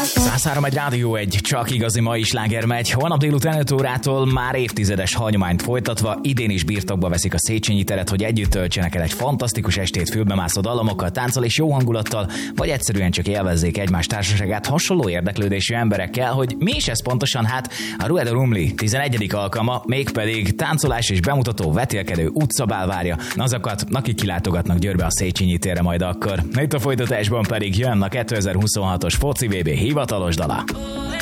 103 egy Rádió 1, csak igazi mai sláger megy. Holnap délután 5 órától már évtizedes hagyományt folytatva idén is birtokba veszik a Széchenyi teret, hogy együtt töltsenek el egy fantasztikus estét fülbemászó dalomokkal, tánccal és jó hangulattal, vagy egyszerűen csak élvezzék egymás társaságát hasonló érdeklődésű emberekkel, hogy mi is ez pontosan, hát a Rueda Rumli 11. alkalma, mégpedig táncolás és bemutató vetélkedő utcabál várja azokat, akik kilátogatnak Győrbe a Széchenyi térre majd akkor. Itt a folytatásban pedig jön a 2026-os foci VB hivatalos dala.